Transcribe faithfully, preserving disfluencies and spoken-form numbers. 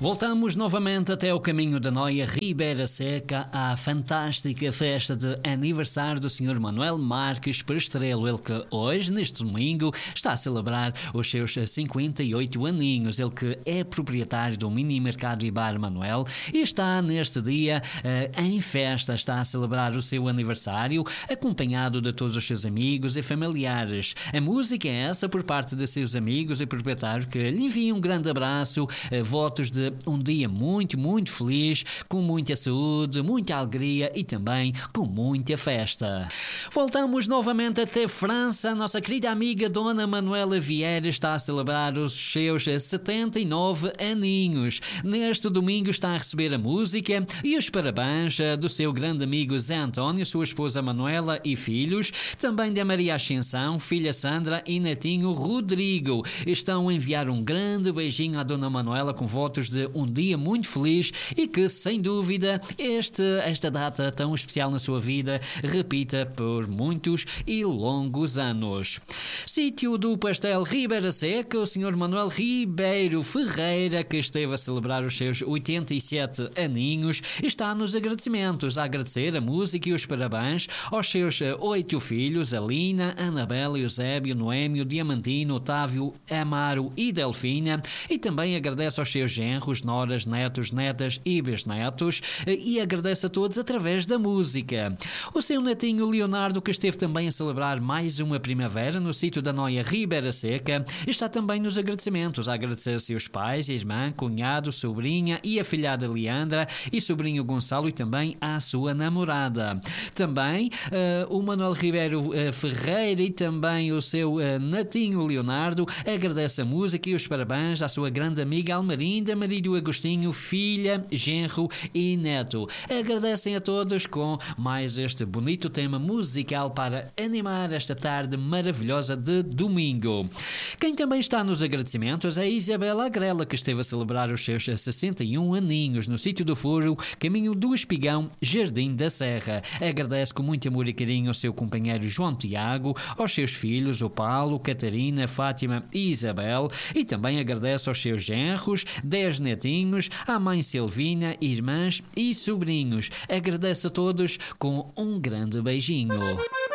Voltamos novamente até o caminho da Noia Ribeira Seca, à fantástica festa de aniversário do senhor Manuel Marques Prestrelo, ele que hoje, neste domingo, está a celebrar os seus cinquenta e oito aninhos, ele que é proprietário do mini mercado e bar Manuel e está neste dia uh, em festa, está a celebrar o seu aniversário, acompanhado de todos os seus amigos e familiares. A música é essa por parte de seus amigos e proprietários que lhe enviam um grande abraço, uh, votos de um dia muito, muito feliz, com muita saúde, muita alegria e também com muita festa. Voltamos novamente até França. A nossa querida amiga Dona Manuela Vieira está a celebrar os seus setenta e nove aninhos. Neste domingo está a receber a música e os parabéns do seu grande amigo Zé António, sua esposa Manuela e filhos, também da Maria Ascensão, filha Sandra e netinho Rodrigo. Estão a enviar um grande beijinho à Dona Manuela com votos de um dia muito feliz e que, sem dúvida, este, esta data tão especial na sua vida repita por muitos e longos anos. Sítio do Pastel Ribeira Seca, o senhor Manuel Ribeiro Ferreira, que esteve a celebrar os seus oitenta e sete aninhos, está nos agradecimentos, a agradecer a música e os parabéns aos seus oito filhos, Alina, Anabela, Eusébio, Noémio, Diamantino, Otávio, Amaro e Delfina, e também agradece aos seus genros, noras, netos, netas e bisnetos, e agradece a todos através da música. O seu netinho Leonardo, que esteve também a celebrar mais uma primavera no sítio da Noia Ribeira Seca, está também nos agradecimentos, a agradecer a seus pais, irmã, cunhado, sobrinha e afilhada Leandra e sobrinho Gonçalo e também à sua namorada. Também uh, o Manuel Ribeiro uh, Ferreira e também o seu uh, netinho Leonardo agradece a música e os parabéns à sua grande amiga Almarinda, marido Agostinho, filha, genro e neto. Agradecem a todos com mais este bonito tema musical para animar esta tarde maravilhosa de domingo. Quem também está nos agradecimentos é a Isabela Agrela, que esteve a celebrar os seus sessenta e um aninhos no sítio do Furo, caminho do Espigão, Jardim da Serra. Agradece com muito amor e carinho ao seu companheiro João Tiago, aos seus filhos, o Paulo, Catarina, Fátima e Isabel, e também agradece aos seus genros, dez netinhos, à mãe Silvina, irmãs e sobrinhos. Agradece a todos com um grande beijinho.